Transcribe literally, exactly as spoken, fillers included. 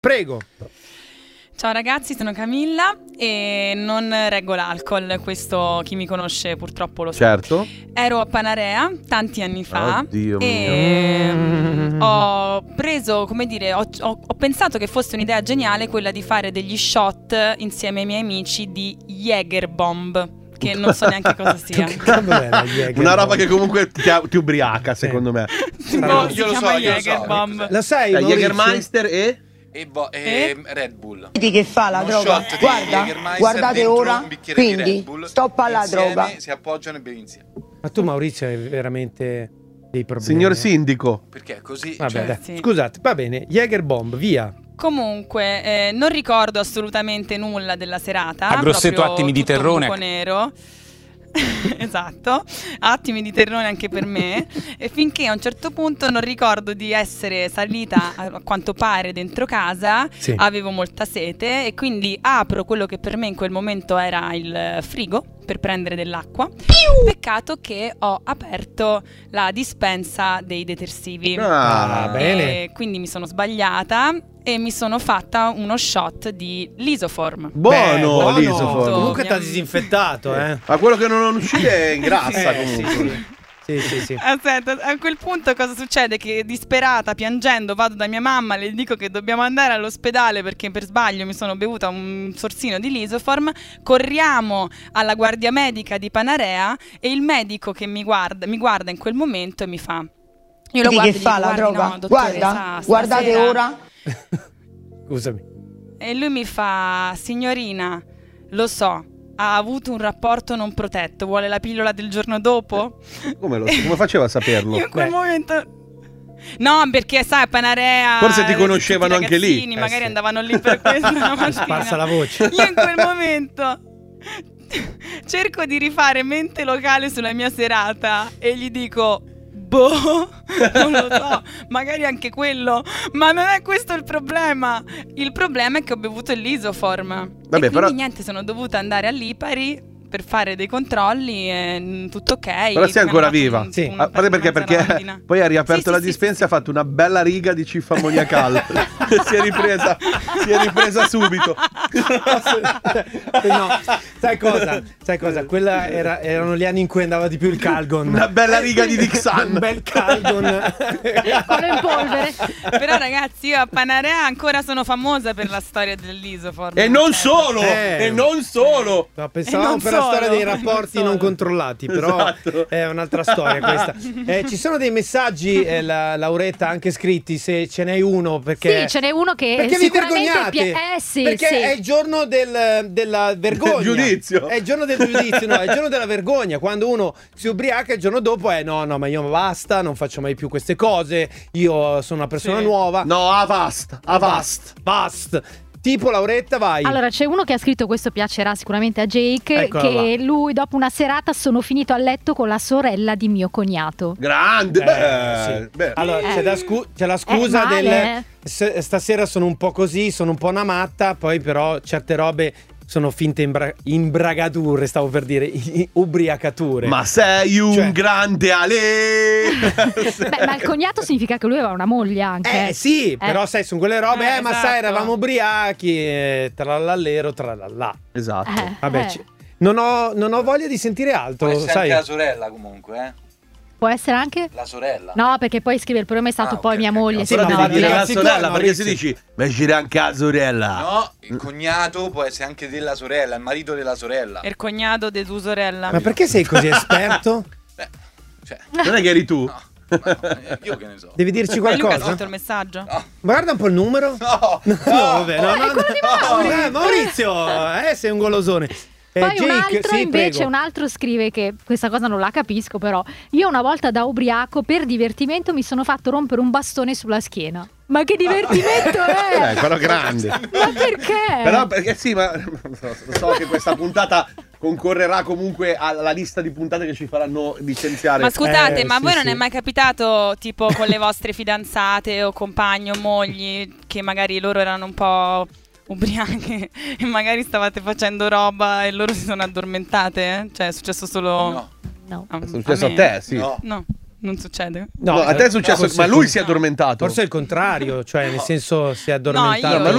Prego. Ciao ragazzi, sono Camilla e non reggo l'alcol, questo chi mi conosce purtroppo lo sa. Certo. Ero a Panarea tanti anni fa. Oddio e mio. ho preso, come dire, ho, ho, ho pensato che fosse un'idea geniale quella di fare degli shot insieme ai miei amici di Jägerbomb, che non so neanche cosa sia. Una roba che comunque ti, ti ubriaca, secondo me. No, io lo so, Jägerbomb. Lo sai, eh, Jägermeister e... E, bo- e Red Bull. Vedi che fa la Uno droga? shot di Guarda, Jägermeister guardate dentro ora, un bicchiere di quindi Red Bull, stop alla insieme droga. Si appoggiano e bevi insieme. Ma tu, Maurizio, hai veramente dei problemi. Signor sindaco. Perché è così? Vabbè, cioè, dai. sì. Scusate, va bene. Jägerbomb, via. Comunque, eh, non ricordo assolutamente nulla della serata. A grossetto proprio attimi di tutto un terrone. buco nero. Esatto, attimi di terrone anche per me. E finché a un certo punto non ricordo di essere salita a quanto pare dentro casa. Sì. Avevo molta sete e quindi apro quello che per me in quel momento era il frigo per prendere dell'acqua. Peccato che ho aperto la dispensa dei detersivi. Ah, bene. E quindi mi sono sbagliata e mi sono fatta uno shot di Lisoform. Buono, Beh, buono. l'Isoform. Comunque t'ha disinfettato, eh. Ma quello che non uscire è ingrassa Eh, sì, comunque. sì. Sì, sì, sì. Aspetta, a quel punto cosa succede? Che disperata, piangendo, vado da mia mamma, le dico che dobbiamo andare all'ospedale perché per sbaglio mi sono bevuta un sorsino di Lisoform. Corriamo alla guardia medica di Panarea e il medico che mi guarda, mi guarda in quel momento e mi fa: io lo Vedi guardo che e dico, fa la "Guardi, droga? no, dottore, Guarda, sa, guardate stasera-" ora. Scusami. E lui mi fa: signorina, lo so, ha avuto un rapporto non protetto, vuole la pillola del giorno dopo? Come, lo, come faceva a saperlo? Io in quel Beh, momento... No, perché sai, a Panarea... Forse ti eh, conoscevano tutti i anche lì. ragazzini Eh, magari sì. andavano lì per questo la mattina. Sparsa la voce. Io in quel momento cerco di rifare mente locale sulla mia serata e gli dico: boh, non lo so, magari anche quello, ma non è questo il problema. Il problema è che ho bevuto il Lisoform. Vabbè, e quindi però- niente, sono dovuta andare all'Ipari per fare dei controlli e mm, tutto ok. Però sei Mi ancora hanno fatto viva. un- Sì. una- A parte perché, una perché zarandina. poi ha riaperto Sì, la sì, dispensa sì, e ha fatto una bella riga di ciffa ammoniacale. si è ripresa, si è ripresa subito. No, sai cosa? Sai cosa? Quella era, erano gli anni in cui andava di più il Calgon. Una bella riga di Dixan. Un bel Calgon. Quello in polvere. Però ragazzi, io a Panarea ancora sono famosa per la storia dell'Isoform. E non Cioè, solo, Eh. e non solo. No, E pensavamo non per la solo, storia dei non rapporti solo. non controllati, però Esatto. è un'altra storia questa. Eh, ci sono dei messaggi, eh, la, Lauretta, anche scritti, se ce n'è uno, perché... Sì, ce n'è uno che Perché vi sicuramente vergognate? pi- eh sì, Perché sì. è il giorno del, della vergogna. Del giudizio. È il giorno del giudizio, no, è il giorno della vergogna. Quando uno si ubriaca, il giorno dopo è no, no, ma io basta, non faccio mai più queste cose. Io sono una persona Sì. nuova. No, avast, avast. Basta. Tipo Lauretta, vai. Allora c'è uno che ha scritto, questo piacerà sicuramente a Jake, Eccola che lui dopo una serata sono finito a letto con la sorella di mio cognato. Grande. Eh, beh, sì. beh. Allora, Eh. c'è, da scu- c'è la scusa Eh, male, del eh. s- stasera sono un po' così, sono un po' una matta, poi però certe robe sono finte imbra- imbragature, stavo per dire, i- ubriacature. Ma sei un Cioè- grande Ale. Beh, ma il cognato significa che lui aveva una moglie anche. Eh sì, però sai, sono quelle robe, eh, Eh, ma esatto. sai, eravamo ubriachi, eh, trallallero, trallallà. Esatto. Eh, Vabbè, eh. ci- non, ho, non ho voglia di sentire altro, Può essere sai. anche la sorella comunque, eh? Può essere anche? La sorella. No, perché poi scrive il problema è stato Ah, poi ok, mia ok, moglie. ok. sì, Però no, devi no, dire la ragazzi, sorella, tu, perché se Maurizio. dici ma gira anche la sorella. No, il cognato può essere anche della sorella, il marito della sorella. Il cognato di tua sorella. Ma perché sei così esperto? Beh, cioè, Non è che eri tu? no, ma no, io che ne so. Devi dirci Ma Luca ha qualcosa? scritto il messaggio. No, Guarda un po' il numero. no, No, vabbè, no, no, è quello di no, Mauri. eh, Maurizio, eh, sei un golosone. Eh, Poi un Jake, altro sì, invece, prego. un altro scrive che questa cosa non la capisco, però io una volta da ubriaco per divertimento mi sono fatto rompere un bastone sulla schiena. Ma che divertimento è? Eh, però grande. Ma perché? Però perché sì, ma so che questa puntata concorrerà comunque alla lista di puntate che ci faranno licenziare. Ma scusate, Eh, ma a sì, voi non sì. è mai capitato, tipo con le vostre fidanzate o compagni o mogli, che magari loro erano un po' ubriache e magari stavate facendo roba e loro si sono addormentate? eh? Cioè è successo solo... no. No. a, È successo a me? te, sì. No. No, non succede. No, a te è successo, forse ma il lui con- si è addormentato. Forse è il contrario, cioè nel senso si è No, addormentato. io, ma lui